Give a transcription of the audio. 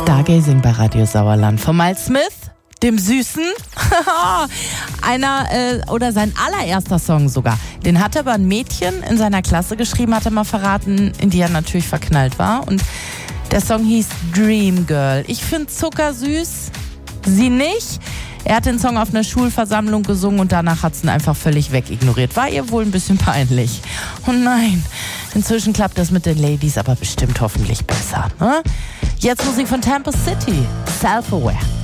Stargazing bei Radio Sauerland von Miles Smith, dem Süßen. Oder sein allererster Song sogar. Den hat aber ein Mädchen in seiner Klasse geschrieben, hat er mal verraten, in die er natürlich verknallt war. Und der Song hieß Dream Girl. Ich finde zuckersüß, sie nicht. Er hat den Song auf einer Schulversammlung gesungen und danach hat sie ihn einfach völlig wegignoriert. War ihr wohl ein bisschen peinlich. Oh nein, inzwischen klappt das mit den Ladies aber bestimmt hoffentlich besser. Ne? Jetzt Musik von Tampa City, Self-Aware.